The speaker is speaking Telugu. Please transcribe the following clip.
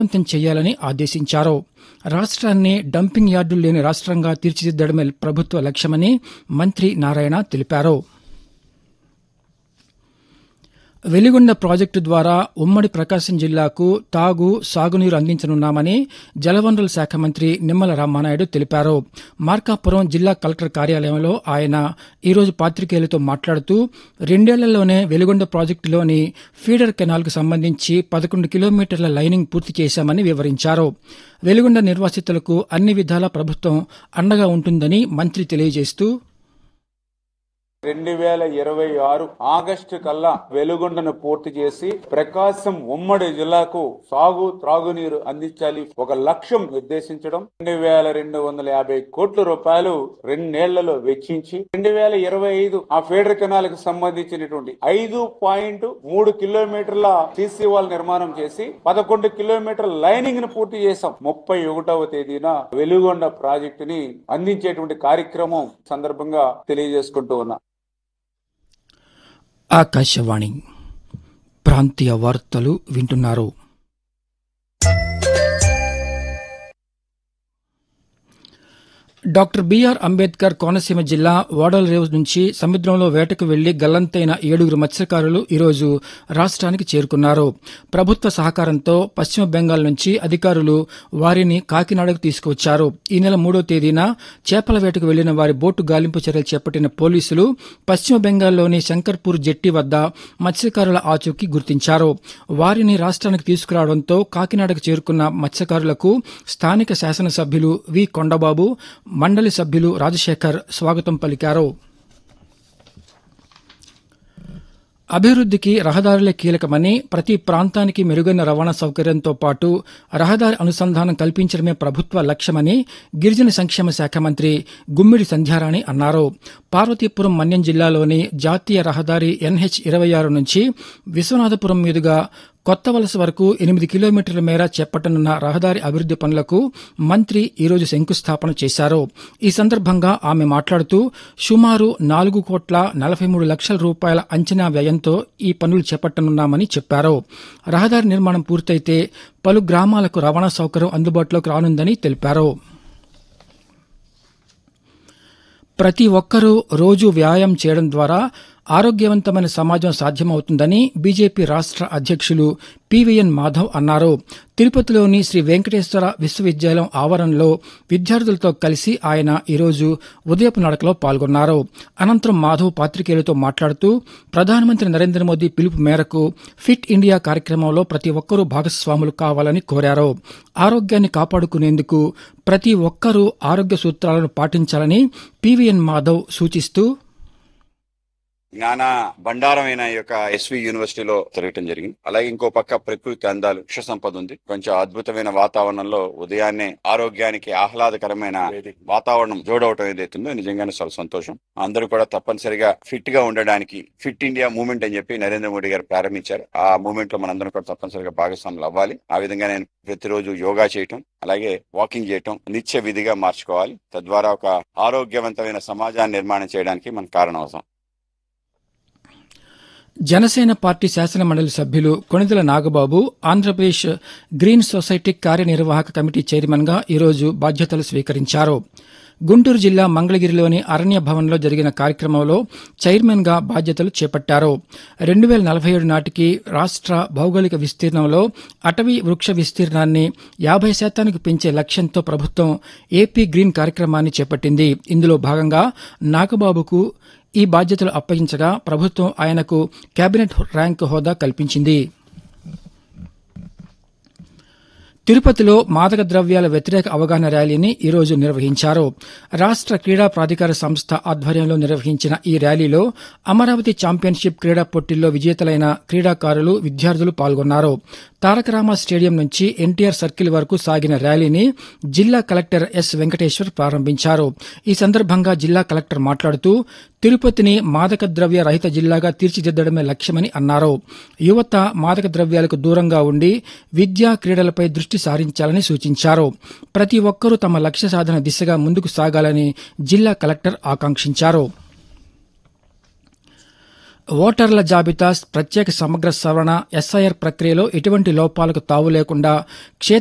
విజయవంతం చేయాలని ఆదేశించారు. రాష్ట్రాన్ని డంపింగ్ యార్డులు లేని రాష్ట్రంగా తీర్చిదిద్దడమే ప్రభుత్వ లక్ష్యమని మంత్రి నారాయణ తెలిపారు. వెలిగొండ ప్రాజెక్టు ద్వారా ఉమ్మడి ప్రకాశం జిల్లాకు సాగునీరు అందించనున్నామని జలవనరుల శాఖ మంత్రి నిమ్మల రామానాయుడు తెలిపారు. మార్కాపురం జిల్లా కలెక్టర్ కార్యాలయంలో ఆయన ఈరోజు పాతికేయులతో మాట్లాడుతూ 2 ఏళ్లలోనే వెలిగొండ ప్రాజెక్టులోని ఫీడర్ కెనాల్కు సంబంధించి 11 కిలోమీటర్ల లైనింగ్ పూర్తి చేశామని వివరించారు. వెలిగొండ నిర్వాసితులకు అన్ని విధాలా ప్రభుత్వం అండగా ఉంటుందని మంత్రి తెలియజేస్తూ 2026 ఆగస్టు కల్లా వెలుగొండను పూర్తి చేసి ప్రకాశం ఉమ్మడి జిల్లాకు త్రాగునీరు అందించాలి ఒక లక్ష్యం నిర్దేశించడం. 2250 కోట్ల రూపాయలు 2 ఏళ్లలో వెచ్చించి 2025 ఆ ఫీడర్ కెనాల్ కు సంబంధించినటువంటి 5.3 కిలోమీటర్ల సీసీ వాల్ నిర్మాణం చేసి 11 కిలోమీటర్ల లైనింగ్ ను పూర్తి చేశాం. 31వ తేదీన వెలుగొండ ప్రాజెక్టుని అందించేటువంటి కార్యక్రమం సందర్భంగా తెలియజేసుకుంటూ ఉన్నా. ఆకాశవాణి ప్రాంతీయ వార్తలు వింటున్నారు. డాక్టర్ బిఆర్ అంబేద్కర్ కోనసీమ జిల్లా ఓడలరేవు నుంచి సముద్రంలో వేటకు వెళ్లి గల్లంతైన 7 మత్స్యకారులు ఈరోజు రాష్ట్రానికి చేరుకున్నారు. ప్రభుత్వ సహకారంతో పశ్చిమ బెంగాల్ నుంచి అధికారులు వారిని కాకినాడకు తీసుకువచ్చారు. ఈ నెల 3వ తేదీన చేపల వేటకు వెళ్లిన వారి బోటు గాలింపు చర్యలు చేపట్టిన పోలీసులు పశ్చిమ బెంగాల్లోని శంకర్పూర్ జెట్టి వద్ద మత్స్యకారుల ఆచూకీ గుర్తించారు. వారిని రాష్ట్రానికి తీసుకురావడంతో కాకినాడకు చేరుకున్న మత్స్యకారులకు స్థానిక శాసనసభ్యులు వి కొండబాబు, మండలి సభ్యులు రాజశేఖర్ స్వాగతం పలికారు. అభివృద్దికి రహదారులే కీలకమని, ప్రతి ప్రాంతానికి మెరుగైన రవాణా సౌకర్యంతో పాటు రహదారి అనుసంధానం కల్పించడమే ప్రభుత్వ లక్ష్యమని గిరిజన సంక్షేమ శాఖ మంత్రి గుమ్మిడి సంధ్యారాణి అన్నారు. పార్వతీపురం మన్యం జిల్లాలోని జాతీయ రహదారి NH26 నుంచి విశ్వనాథపురం మీదుగా కొత్త వలస వరకు 8 కిలోమీటర్ల మేర చేపట్టనున్న రహదారి అభివృద్ది పనులకు మంత్రి ఈరోజు శంకుస్థాపన చేశారు. ఈ సందర్భంగా ఆమె మాట్లాడుతూ సుమారు 4,43,00,000 రూపాయల అంచనా వ్యయంతో ఈ పనులు చేపట్టనున్నామని చెప్పారు. రహదారి నిర్మాణం పూర్తయితే పలు గ్రామాలకు రవాణా సౌకర్యం అందుబాటులోకి రానుందని తెలిపారు. ప్రతి ఒక్కరూ రోజూ వ్యాయామం చేయడం ద్వారా ఆరోగ్యవంతమైన సమాజం సాధ్యమవుతుందని బీజేపీ రాష్ట్ర అధ్యక్షులు పివిఎన్ మాధవ్ అన్నారు. తిరుపతిలోని శ్రీ వెంకటేశ్వర విశ్వవిద్యాలయం ఆవరణలో విద్యార్థులతో కలిసి ఆయన ఈరోజు ఉదయపు నడకలో పాల్గొన్నారు. అనంతరం మాధవ్ పాతికేయులతో మాట్లాడుతూ ప్రధానమంత్రి నరేంద్ర మోదీ పిలుపు మేరకు ఫిట్ ఇండియా కార్యక్రమంలో ప్రతి ఒక్కరూ భాగస్వాములు కావాలని కోరారు. ఆరోగ్యాన్ని కాపాడుకునేందుకు ప్రతి ఒక్కరూ ఆరోగ్య సూత్రాలను పాటించాలని పివిఎన్ మాధవ్ సూచిస్తూ జ్ఞాన బండారమైన ఈ యొక్క ఎస్వి యూనివర్సిటీలో తిరగటం జరిగింది. అలాగే ఇంకో పక్క ప్రకృతి అందాలు, వృక్ష సంపద ఉంది. కొంచెం అద్భుతమైన వాతావరణంలో ఉదయాన్నే ఆరోగ్యానికి ఆహ్లాదకరమైన వాతావరణం జోడవటం ఏదైతుందో నిజంగానే చాలా సంతోషం. అందరూ కూడా తప్పనిసరిగా ఫిట్ గా ఉండడానికి ఫిట్ ఇండియా మూవ్మెంట్ అని చెప్పి నరేంద్ర మోడీ గారు ప్రారంభించారు. ఆ మూవ్మెంట్ లో మనందరం కూడా తప్పనిసరిగా భాగస్వాములు అవ్వాలి. ఆ విధంగా నేను ప్రతిరోజు యోగా చేయటం, అలాగే వాకింగ్ చేయటం నిత్య విధిగా మార్చుకోవాలి. తద్వారా ఒక ఆరోగ్యవంతమైన సమాజాన్ని నిర్మాణం చేయడానికి మన కారణం అవుతాం. జనసేన పార్టీ శాసన మండలి సభ్యులు కొణిదెల నాగబాబు ఆంధ్రప్రదేశ్ గ్రీన్ సొసైటీ కార్యనిర్వాహక కమిటీ చైర్మన్ గా ఈరోజు బాధ్యతలు స్వీకరించారు. గుంటూరు జిల్లా మంగళగిరిలోని అరణ్య భవన్లో జరిగిన కార్యక్రమంలో చైర్మన్ గా బాధ్యతలు చేపట్టారు. 2047 నాటికి రాష్ట్ర భౌగోళిక విస్తీర్ణంలో అటవీ వృక్ష విస్తీర్ణాన్ని 50% పెంచే లక్ష్యంతో ప్రభుత్వం ఏపీ గ్రీన్ కార్యక్రమాన్ని చేపట్టింది. ఇందులో భాగంగా నాగబాబుకు ఈ బాధ్యతలు అప్పగించగా ప్రభుత్వం ఆయనకు కేబినెట్ ర్యాంకు హోదా కల్పించింది. తిరుపతిలో మాదక ద్రవ్యాల వ్యతిరేక అవగాహన ర్యాలీని ఈరోజు నిర్వహించారు. రాష్ట్ర క్రీడా ప్రాధికార సంస్థ ఆధ్వర్యంలో నిర్వహించిన ఈ ర్యాలీలో అమరావతి ఛాంపియన్షిప్ క్రీడా పోటీల్లో విజేతలైన క్రీడాకారులు, విద్యార్థులు పాల్గొన్నారు. తారకరామ స్టేడియం నుంచి ఎన్టీఆర్ సర్కిల్ వరకు సాగిన ర్యాలీని జిల్లా కలెక్టర్ ఎస్ వెంకటేశ్వర్ ప్రారంభించారు. ఈ సందర్భంగా జిల్లా కలెక్టర్ మాట్లాడుతూ తిరుపతిని మాదక ద్రవ్య రహిత జిల్లాగా తీర్చిదిద్దడమే లక్ష్యమని అన్నారు. యువత మాదక ద్రవ్యాలకు దూరంగా ఉండి విద్యా, క్రీడలపై దృష్టి సారించాలని సూచించారు. ప్రతి ఒక్కరూ తమ లక్ష్య సాధన దిశగా ముందుకు సాగాలని జిల్లా కలెక్టర్ ఆకాంక్షించారు. ఓటర్ల జాబితా ప్రత్యేక సమగ్ర సవరణ ఎస్ఐఆర్ ప్రక్రియలో ఎటువంటి లోపాలకు తావు లేకుండా